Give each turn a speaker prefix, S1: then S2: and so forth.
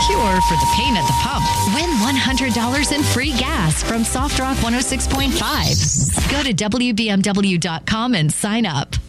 S1: cure for the pain at the pump. Win $100 in free gas from Soft Rock 106.5. Go to WBMW.com and sign up.